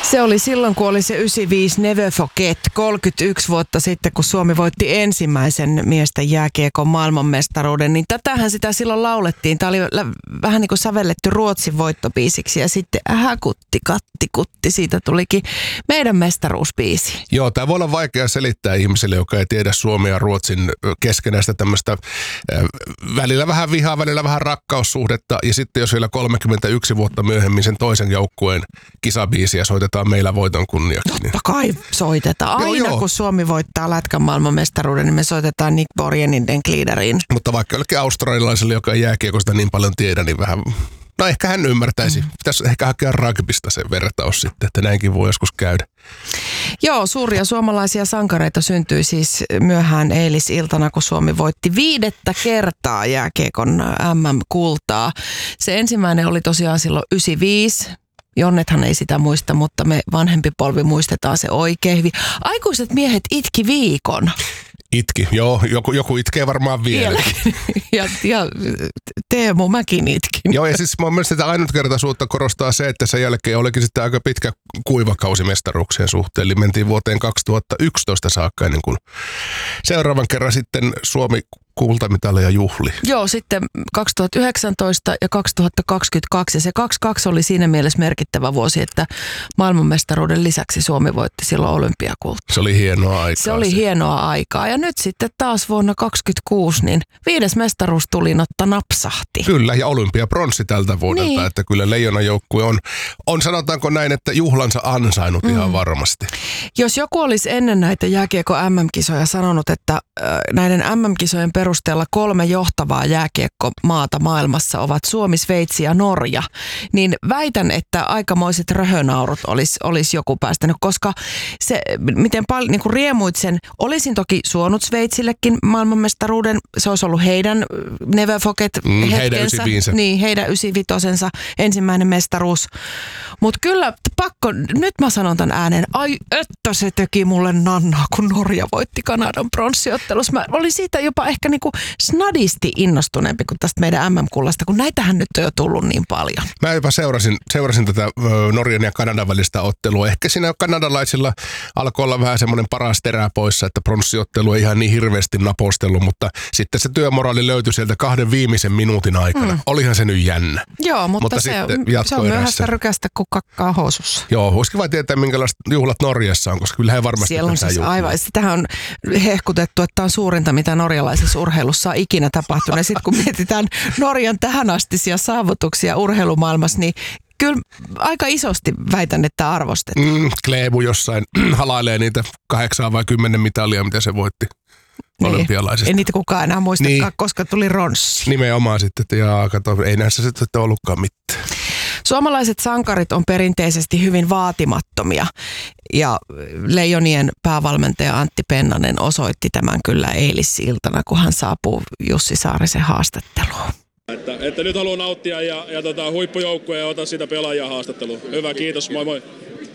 Se oli silloin, kun oli se 95 Never Forget, 31 vuotta sitten, kun Suomi voitti ensimmäisen miesten jääkiekon maailmanmestaruuden, niin tätähän sitä silloin laulettiin. Tämä oli vähän niin kuin sävelletty Ruotsin voittobiisiksi ja sitten kutti, katti, kutti, siitä tulikin meidän mestaruusbiisi. Joo, tämä voi olla vaikea selittää ihmiselle, joka ei tiedä Suomen ja Ruotsin keskenäistä tämmöistä välillä vähän vihaa, välillä vähän rakkaussuhdetta ja sitten jos vielä 31 vuotta myöhemmin sen toisen joukkueen kisabiisiä soitetaan meillä voiton kunniaksi. Totta kai soitetaan. Aina kun Suomi voittaa lätkän maailmanmestaruuden, niin me soitetaan Nick Borgenin Den Gliederin. Mutta vaikka jollekin australialaiselle, joka ei jääkiekosta niin paljon tiedä, niin vähän... No ehkä hän ymmärtäisi. Pitäisi ehkä hakea rugbysta sen vertaus sitten, että näinkin voi joskus käydä. Joo, suuria suomalaisia sankareita syntyi siis myöhään eilisiltana, kun Suomi voitti 5. kertaa jääkiekon MM-kultaa. Se ensimmäinen oli tosiaan silloin 95. Jonnethan ei sitä muista, mutta me vanhempi polvi muistetaan se oikein hyvin. Aikuiset miehet itki viikon. Itki, joo. Joku itkee varmaan vielä. Ja Teemu, mäkin itkin. Joo, ja siis mun mielestä sitä ainutkertaisuutta korostaa se, että sen jälkeen olikin sitten aika pitkä kuivakausi mestaruuksien suhteen. Eli mentiin vuoteen 2011 saakka ennen kuin seuraavan kerran sitten Suomi kultamitaleja juhli. Joo, sitten 2019 ja 2022. Ja se 22 oli siinä mielessä merkittävä vuosi, että maailmanmestaruuden lisäksi Suomi voitti silloin olympiakultaa. Se oli hienoa aikaa. Se oli hienoa aikaa. Ja nyt sitten taas vuonna 2026, niin 5. mestaruustulinotta napsahti. Kyllä, ja olympiapronssi tältä vuodelta. Niin. Että kyllä Leijonajoukkue on sanotaanko näin, että juhlansa ansainnut ihan varmasti. Jos joku olisi ennen näitä jääkiekko MM-kisoja sanonut, että näiden MM-kisojen perusteella 3 johtavaa jääkiekkomaata maailmassa ovat Suomi, Sveitsi ja Norja, niin väitän, että aikamoiset röhönaurut olisi joku päästänyt, koska se, miten paljon niin kuin riemuit sen, olisin toki suonut Sveitsillekin maailmanmestaruuden, se olisi ollut heidän Never Forget hetkensä, heidän 95-osensa ensimmäinen mestaruus, mutta kyllä pakko, nyt mä sanon tämän ääneen, ai että se teki mulle nannaa, kun Norja voitti Kanadan pronssiottelussa. Mä olin siitä jopa ehkä niinku snadisti innostuneempi kuin tästä meidän MM-kullasta, kun näitähän nyt on jo tullut niin paljon. Mä jopa seurasin tätä Norjan ja Kanadan välistä ottelua. Ehkä siinä kanadalaisilla alkoi olla vähän semmoinen paras terä poissa, että pronssiottelu ei ihan niin hirveästi napostellut, mutta sitten se työmoraali löytyi sieltä 2 viimeisen minuutin aikana. Olihan se nyt jännä. Joo, mutta se on myöhäistä rykästä kuin kakkaa housussa. Joo, voisikin vaan tietää, minkälaiset juhlat Norjassa on, koska kyllä he varmasti siellä on siis aivan. Sitähän on hehkutettu, että tämä on suurinta, mitä norjalaisessa urheilussa on ikinä tapahtunut. Ja sitten kun mietitään Norjan tähänastisia saavutuksia urheilumaailmassa, niin kyllä aika isosti väitän, että arvostetaan. Kleebu jossain halailee niitä 8 vai 10 mitalia, mitä se voitti olympialaisista. Ei niitä kukaan enää muistakaan, koska tuli ronssi. Nimenomaan sitten, että kato, ei näissä sitten ollutkaan mitään. Suomalaiset sankarit on perinteisesti hyvin vaatimattomia ja Leijonien päävalmentaja Antti Pennanen osoitti tämän kyllä eilisiltana, kun hän saapuu Jussi Saarisen haastatteluun. Että nyt haluan nauttia ja huippujoukkueen ja ota siitä pelaajia haastatteluun. Hyvä, kiitos, moi moi.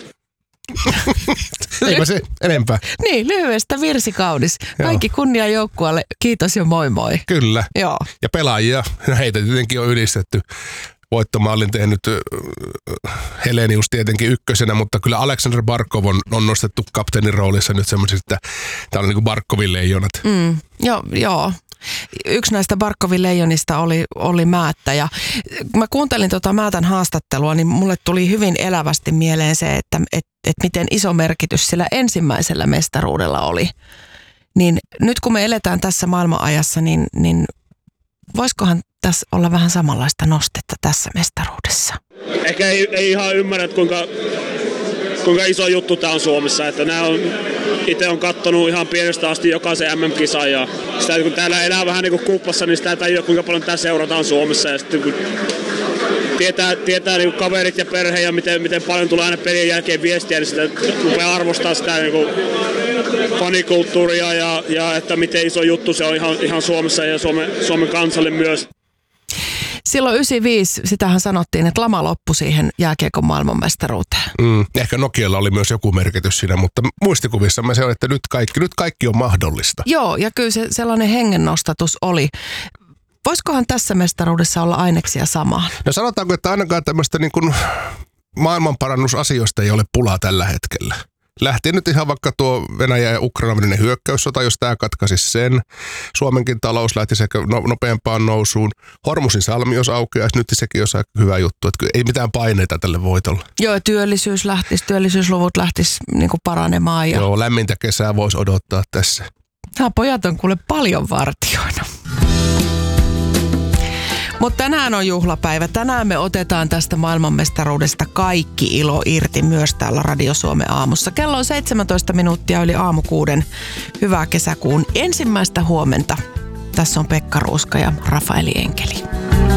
Eipä se enempää. Niin, lyhyestä virsikaunis. Kaikki kunnia joukkueelle, kiitos ja moi moi. Kyllä. Joo. Ja pelaajia, heitä tietenkin on ylistetty. Voittomaalin tehnyt Helenius tietenkin ykkösenä, mutta kyllä Aleksander Barkov on nostettu kapteenin roolissa nyt semmoisesta, että tämä on niin kuin Barkovin leijonat. Joo. Yksi näistä Barkovin leijonista oli Määttä ja kun mä kuuntelin Määtän haastattelua, niin mulle tuli hyvin elävästi mieleen se, että miten iso merkitys sillä ensimmäisellä mestaruudella oli. Niin nyt kun me eletään tässä maailmanajassa, niin voisikohan tässä olla vähän samanlaista nostetta tässä mestaruudessa? Ehkä ei ihan ymmärrä, että kuinka iso juttu tämä on Suomessa. Että itse on katsonut ihan pienestä asti jokaisen MM-kisan ja sitä, kun täällä elää vähän niin kuin kuplassa, niin sitä ei tajua, kuinka paljon tämä seurataan Suomessa. Ja sitten kun tietää niin kuin kaverit ja perhe ja miten paljon tulee aina pelien jälkeen viestiä, niin sitä rupeaa arvostaa sitä niin kuin fanikulttuuria ja että miten iso juttu se on ihan Suomessa ja Suomen kansalle myös. Silloin 95, sitähän sanottiin, että lama loppui siihen jääkiekon maailmanmestaruuteen. Ehkä Nokialla oli myös joku merkitys siinä, mutta muistikuvissamme se on, että nyt kaikki on mahdollista. Joo, ja kyllä se sellainen hengennostatus oli. Voisikohan tässä mestaruudessa olla aineksia samaan? No sanotaanko, että ainakaan tämmöistä niin kuin maailmanparannusasioista ei ole pulaa tällä hetkellä. Lähti nyt ihan vaikka tuo Venäjä ja Ukrainan hyökkäyssota, jos tämä katkaisi sen. Suomenkin talous lähti sekä nopeampaan nousuun. Hormusin salmi, jos aukeaisi, nyt sekin olisi aika hyvä juttu. Että ei mitään paineita tälle voitolle. Joo, työllisyysluvut lähtisi niin kuin paranemaan. Ja... Joo, lämmintä kesää voisi odottaa tässä. Nämä pojat on kuule paljon vartijoina. Mutta tänään on juhlapäivä. Tänään me otetaan tästä maailmanmestaruudesta kaikki ilo irti myös täällä Radio Suomen aamussa. Kello on 17 minuuttia yli aamu 6. Hyvää kesäkuun ensimmäistä huomenta. Tässä on Pekka Ruuska ja Rafaeli Enkeli.